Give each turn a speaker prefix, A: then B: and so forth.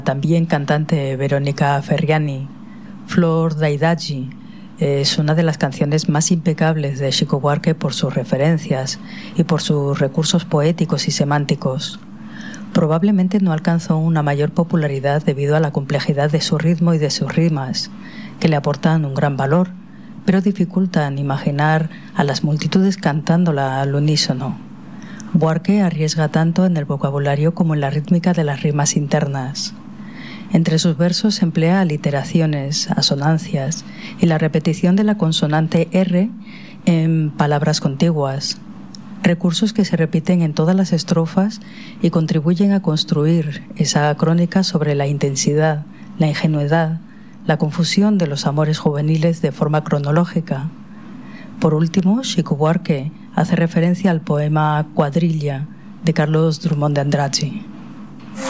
A: también cantante Veronica Ferriani, Flor da Idade es una de las canciones más impecables de Chico Buarque por sus referencias y por sus recursos poéticos y semánticos. Probablemente no alcanzó una mayor popularidad debido a la complejidad de su ritmo y de sus rimas, que le aportan un gran valor, pero dificultan imaginar a las multitudes cantándola al unísono. Buarque arriesga tanto en el vocabulario como en la rítmica de las rimas internas. Entre sus versos emplea aliteraciones, asonancias y la repetición de la consonante R en palabras contiguas, recursos que se repiten en todas las estrofas y contribuyen a construir esa crónica sobre la intensidad, la ingenuidad, la confusión de los amores juveniles de forma cronológica. Por último, Chico Buarque hace referencia al poema Cuadrilla de Carlos Drummond de Andrade.